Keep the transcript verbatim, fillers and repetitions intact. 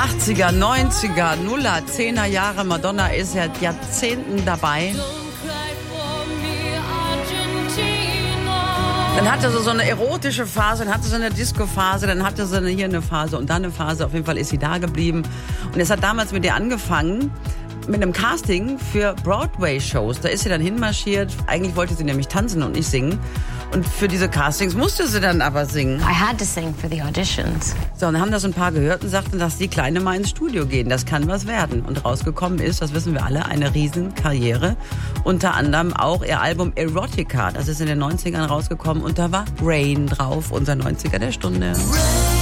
achtziger, neunziger, Nuller, zehner Jahre. Madonna ist seit Jahrzehnten dabei. Dann hatte sie so eine erotische Phase, dann hatte sie eine Disco-Phase, dann hatte sie eine, hier eine Phase und dann eine Phase. Auf jeden Fall ist sie da geblieben. Und es hat damals mit ihr angefangen, mit einem Casting für Broadway-Shows. Da ist sie dann hinmarschiert. Eigentlich wollte sie nämlich tanzen und nicht singen. Und für diese Castings musste sie dann aber singen. I had to sing for the auditions. So, und dann haben das ein paar gehört und sagten, dass die Kleine mal ins Studio gehen. Das kann was werden. Und rausgekommen ist, das wissen wir alle, eine Riesenkarriere. Unter anderem auch ihr Album Erotica. Das ist in den neunzigern rausgekommen und da war Rain drauf, unser neunziger der Stunde. Rain.